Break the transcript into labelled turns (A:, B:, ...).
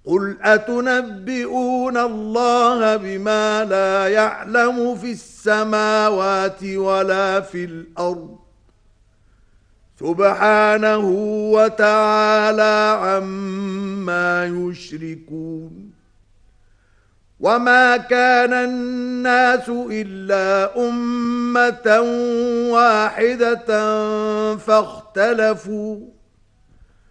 A: قل أتنبئون الله بما لا يعلم في السماوات ولا في الأرض سبحانه وتعالى عما يشركون وما كان الناس إلا أمة واحدة فاختلفوا